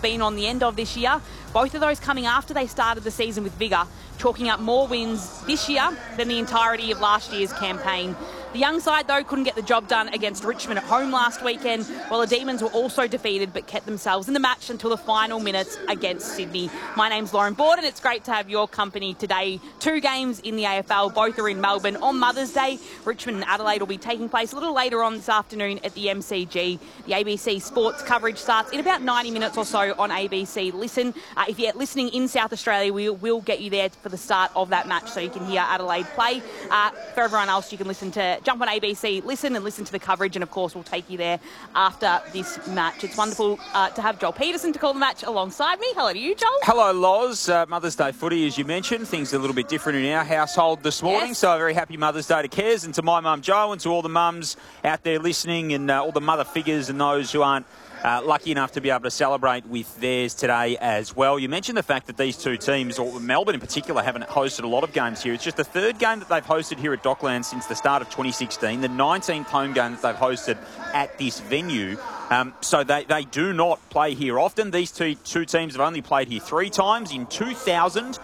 been on the end of this year. Both of those coming after they started the season with vigour, chalking up more wins this year than the entirety of last year's campaign. The young side, though, couldn't get the job done against Richmond at home last weekend, while the Demons were also defeated but kept themselves in the match until the final minutes against Sydney. My name's Lauren Borden. It's great to have your company today. 2 games in the AFL. Both are in Melbourne on Mother's Day. Richmond and Adelaide will be taking place a little later on this afternoon at the MCG. The ABC Sports coverage starts in about 90 minutes or so on ABC Listen. If you're listening in South Australia, we will get you there for the start of that match so you can hear Adelaide play. For everyone else, you can jump on ABC, listen to the coverage, and of course we'll take you there after this match. It's wonderful to have Joel Peterson to call the match alongside me. Hello to you, Joel. Hello, Loz. Mother's Day footy, as you mentioned. Things are a little bit different in our household this morning, yes. So a very happy Mother's Day to Kez and to my mum Jo and to all the mums out there listening and all the mother figures and those who aren't lucky enough to be able to celebrate with theirs today as well. You mentioned the fact that these two teams, or Melbourne in particular, haven't hosted a lot of games here. It's just the 3rd game that they've hosted here at Docklands since the start of 2016, the 19th home game that they've hosted at this venue. So they do not play here often. These two teams have only played here 3 times, in 2000,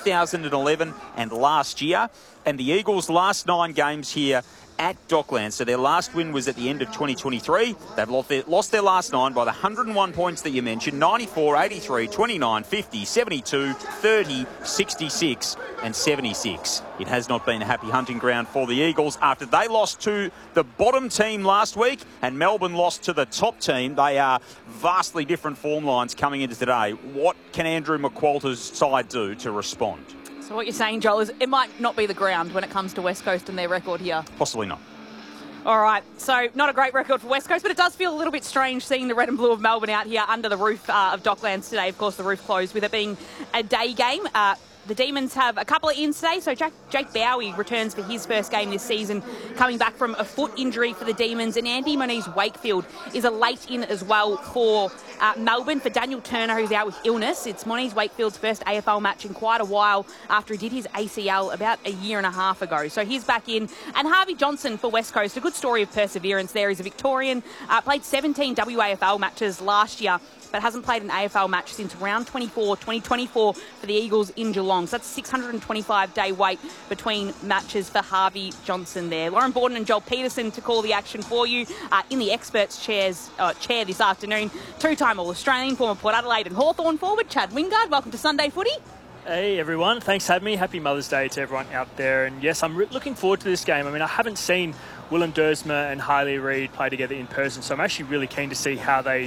2011 and last year. And the Eagles' last 9 games here at Docklands. So their last win was at the end of 2023. They've lost their last 9 by the 101 points that you mentioned: 94, 83, 29, 50, 72, 30, 66 and 76. It has not been a happy hunting ground for the Eagles after they lost to the bottom team last week and Melbourne lost to the top team. They are vastly different form lines coming into today. What can Andrew McQualter's side do to respond? So what you're saying, Joel, is it might not be the ground when it comes to West Coast and their record here. Possibly not. All right, so not a great record for West Coast, but it does feel a little bit strange seeing the red and blue of Melbourne out here under the roof of Docklands today. Of course, the roof closed with it being a day game. The Demons have a couple of ins today. So Jake Bowie returns for his first game this season, coming back from a foot injury for the Demons. And Andy Moniz-Wakefield is a late in as well for Melbourne. For Daniel Turner, who's out with illness, it's Moniz-Wakefield's first AFL match in quite a while after he did his ACL about a year and a half ago. So he's back in. And Harvey Johnson for West Coast, a good story of perseverance there. He's a Victorian, played 17 WAFL matches last year, but hasn't played an AFL match since round 24, 2024 for the Eagles in Geelong. So that's a 625-day wait between matches for Harvey Johnson there. Lauren Borden and Joel Peterson to call the action for you. In the experts chair this afternoon, 2-time All-Australian, former Port Adelaide and Hawthorn forward, Chad Wingard. Welcome to Sunday Footy. Hey everyone, thanks for having me. Happy Mother's Day to everyone out there. And yes, I'm looking forward to this game. I mean, I haven't seen Willem Dersma and Hailey Reid play together in person, so I'm actually really keen to see how they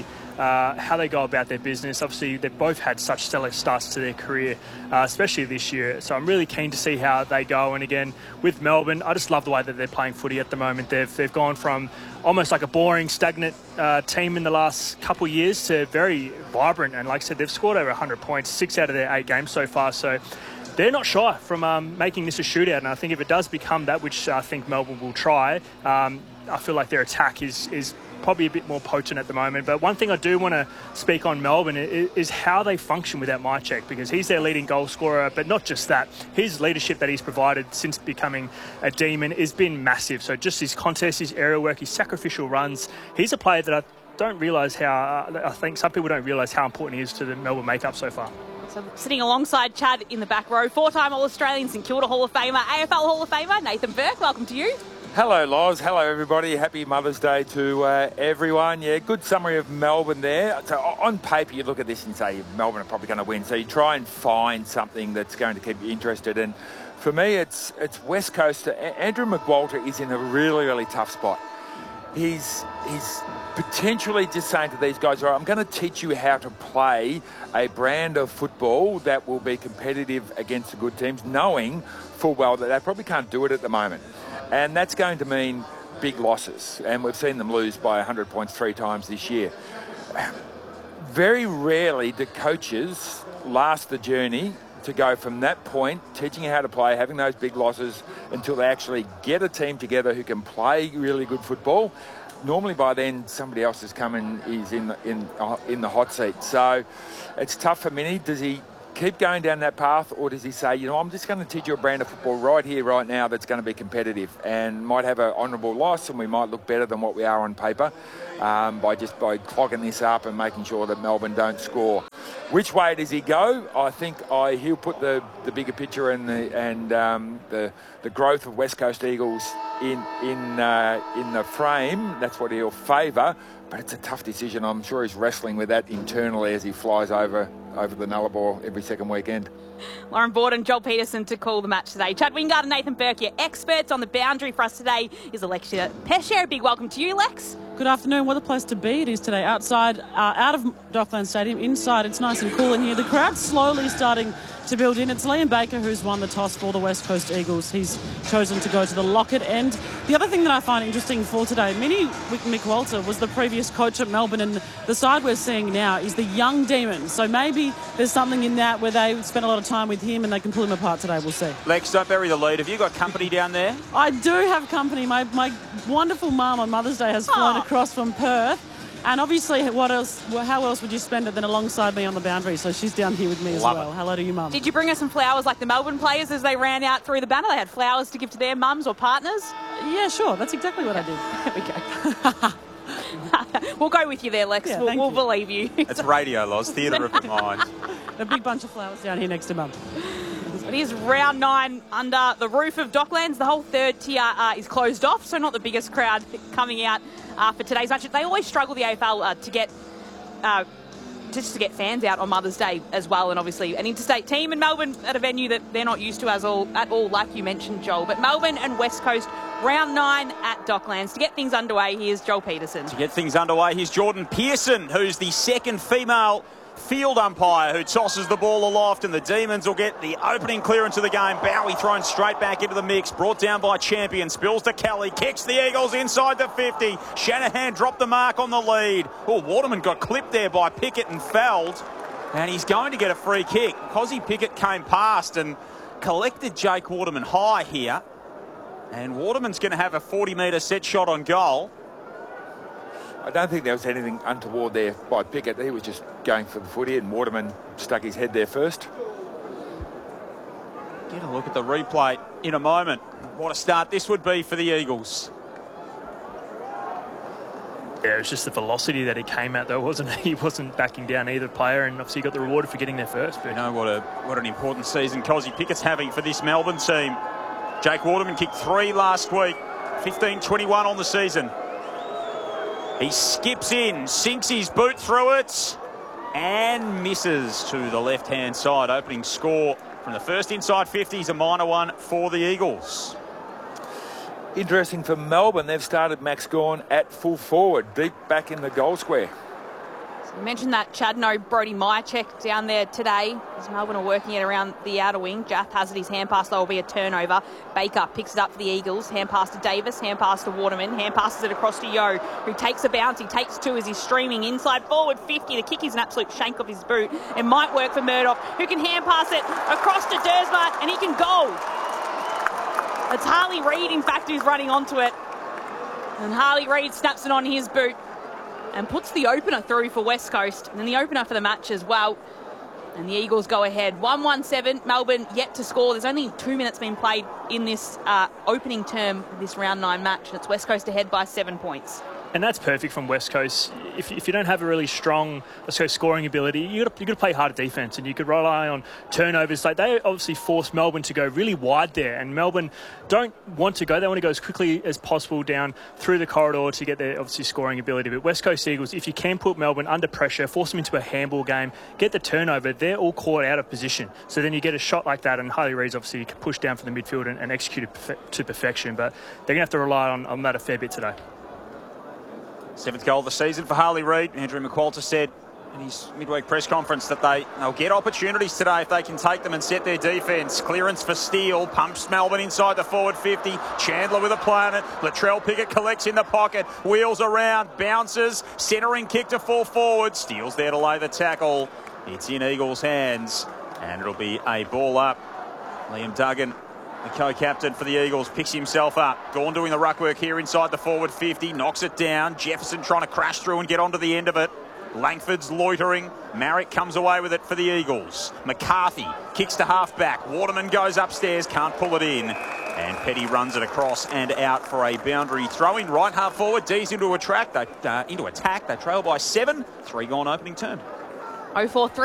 go about their business. Obviously, they've both had such stellar starts to their career, especially this year. So I'm really keen to see how they go. And again, with Melbourne, I just love the way that they're playing footy at the moment. They've gone from almost like a boring, stagnant team in the last couple of years to very vibrant. And like I said, they've scored over 100 points, 6 out of their 8 games so far. So they're not shy from making this a shootout. And I think if it does become that, which I think Melbourne will try, I feel like their attack is probably a bit more potent at the moment. But one thing I do want to speak on Melbourne is how they function without Mychek, because he's their leading goal scorer. But not just that, his leadership that he's provided since becoming a Demon has been massive. So just his contest, his aerial work, his sacrificial runs. He's a player that I think some people don't realise how important he is to the Melbourne makeup so far. So sitting alongside Chad in the back row, 4-time All-Australian, St Kilda Hall of Famer, AFL Hall of Famer, Nathan Burke. Welcome to you. Hello, Loz. Hello, everybody. Happy Mother's Day to everyone. Yeah, good summary of Melbourne there. So on paper, you look at this and say Melbourne are probably going to win. So you try and find something that's going to keep you interested. And for me, it's West Coast. Andrew McQualter is in a really, really tough spot. He's potentially just saying to these guys, all right, I'm going to teach you how to play a brand of football that will be competitive against the good teams, knowing full well that they probably can't do it at the moment. And that's going to mean big losses. And we've seen them lose by 100 points 3 times this year. Very rarely do coaches last the journey to go from that point, teaching you how to play, having those big losses, until they actually get a team together who can play really good football. Normally by then somebody else has come and is in the hot seat. So it's tough for Minnie. Does he keep going down that path, or does he say, you know, I'm just going to teach you a brand of football right here, right now that's going to be competitive and might have an honourable loss and we might look better than what we are on paper by clogging this up and making sure that Melbourne don't score. Which way does he go? I think he'll put the bigger picture and the growth of West Coast Eagles in the frame. That's what he'll favour. But it's a tough decision. I'm sure he's wrestling with that internally as he flies over the Nullarbor every second weekend. Lauren Borden, Joel Peterson to call the match today. Chad Wingard and Nathan Burke, your experts on the boundary for us today, is Alexia Pesce. A big welcome to you, Lex. Good afternoon. What a place to be it is today. Outside, out of Docklands Stadium. Inside, it's nice and cool in here. The crowd's slowly starting to build in. It's Liam Baker who's won the toss for the West Coast Eagles. He's chosen to go to the Lockett end. The other thing that I find interesting for today, Mick Walter was the previous coach at Melbourne, and the side we're seeing now is the young Demons. So maybe there's something in that where they spend a lot of time with him and they can pull him apart today. We'll see. Lex, don't bury the lead. Have you got company down there? I do have company. My wonderful mum on Mother's Day has flown across from Perth. And obviously, how else would you spend it than alongside me on the boundary? So she's down here with me as well. Hello to you, Mum. Did you bring her some flowers like the Melbourne players as they ran out through the banner? They had flowers to give to their mums or partners? Yeah, sure. That's exactly what I did. There we go. We'll go with you there, Lex. Yeah, we'll believe you. It's radio, Loz. Theatre of the mind. A big bunch of flowers down here next to Mum. It is round 9 under the roof of Docklands. The whole third tier is closed off, so not the biggest crowd coming out for today's match. They always struggle, the AFL, to get fans out on Mother's Day as well, and obviously an interstate team in Melbourne at a venue that they're not used to at all, like you mentioned, Joel. But Melbourne and West Coast, round 9 at Docklands. To get things underway, here's Joel Peterson. To get things underway, here's Jordan Pearson, who's the second female field umpire who tosses the ball aloft, and the Demons will get the opening clearance of the game. Bowie thrown straight back into the mix, brought down by Champion, spills to Kelly, kicks the Eagles inside the 50. Shanahan dropped the mark on the lead. Oh, Waterman got clipped there by Pickett and fouled, and he's going to get a free kick. Cozzy Pickett came past and collected Jake Waterman high here, and Waterman's going to have a 40-metre set shot on goal. I don't think there was anything untoward there by Pickett. He was just going for the footy, and Waterman stuck his head there first. Get a look at the replay in a moment. What a start this would be for the Eagles. Yeah, it was just the velocity that he came at, though, wasn't he? He wasn't backing down either player, and obviously he got the reward for getting there first. But you know what an important season Cozzy Pickett's having for this Melbourne team. Jake Waterman kicked 3 last week, 15-21 on the season. He skips in, sinks his boot through it, and misses to the left-hand side. Opening score from the first inside 50 is a minor one for the Eagles. Interesting for Melbourne, they've started Max Gawn at full forward, deep back in the goal square. You mentioned that Chad, no Brody Myercheck down there today. As Melbourne are working it around the outer wing. Jath has it, his hand pass, though, will be a turnover. Baker picks it up for the Eagles. Hand pass to Davis, hand pass to Waterman. Hand passes it across to Yeo, who takes a bounce. He takes 2 as he's streaming inside forward 50. The kick is an absolute shank off his boot. It might work for Murdoch, who can hand pass it across to Dersma, and he can goal. It's Harley Reid, in fact, who's running onto it. And Harley Reid snaps it on his boot and puts the opener through for West Coast, and then the opener for the match as well. And the Eagles go ahead. 1-1-7, Melbourne yet to score. There's only 2 minutes been played in this opening term of this round 9 match. It's West Coast ahead by 7 points. And that's perfect from West Coast. If you don't have a really strong, let's go, scoring ability, you've got to play harder defence, and you could rely on turnovers. Like, they obviously forced Melbourne to go really wide there, and Melbourne don't want to go. They want to go as quickly as possible down through the corridor to get their, obviously, scoring ability. But West Coast Eagles, if you can put Melbourne under pressure, force them into a handball game, get the turnover, they're all caught out of position. So then you get a shot like that, and Harley Reid's obviously pushed down from the midfield and execute it to perfection. But they're going to have to rely on that a fair bit today. 7th goal of the season for Harley Reid. Andrew McQualter said in his midweek press conference that they'll get opportunities today if they can take them and set their defence. Clearance for Steele, pumps Melbourne inside the forward 50. Chandler with a play on it. Latrell Pickett collects in the pocket, wheels around, bounces, centering kick to full forward. Steele's there to lay the tackle. It's in Eagles' hands, and it'll be a ball up. Liam Duggan, the co-captain for the Eagles, picks himself up. Gawn doing the ruck work here inside the forward 50, knocks it down. Jefferson trying to crash through and get onto the end of it. Langford's loitering. Marrick comes away with it for the Eagles. McCarthy kicks to half-back. Waterman goes upstairs, can't pull it in. And Petty runs it across and out for a boundary throw in. Right half forward, D's into attack. They trail by 7. 3 gone opening turn. 043